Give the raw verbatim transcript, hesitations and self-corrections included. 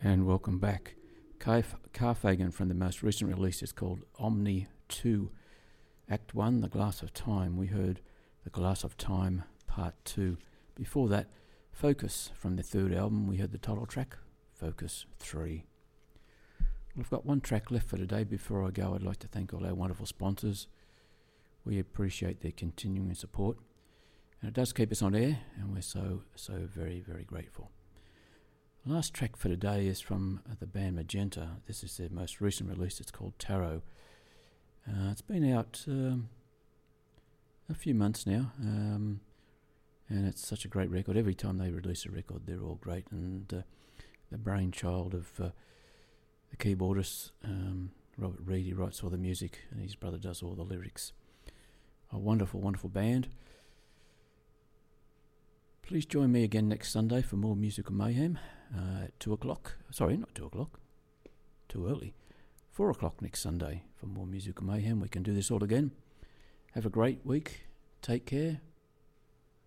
And welcome back. Carfagan from the most recent release is called Omni two. Act one, The Glass of Time. We heard The Glass of Time Part two. Before that, Focus from the third album. We heard the title track, Focus three. We've got one track left for today. Before I go, I'd like to thank all our wonderful sponsors. We appreciate their continuing support. And it does keep us on air, and we're so, so very, very grateful. The last track for today is from uh, the band Magenta. This is their most recent release. It's called Tarot. Uh, it's been out um, a few months now, um, and it's such a great record. Every time they release a record, they're all great. And uh, the brainchild of uh, the keyboardist, um, Robert Reed, he writes all the music, and his brother does all the lyrics. A wonderful, wonderful band. Please join me again next Sunday for more Musical Mayhem uh, at two o'clock. Sorry, not two o'clock. Too early. four o'clock next Sunday for more Musical Mayhem. We can do this all again. Have a great week. Take care.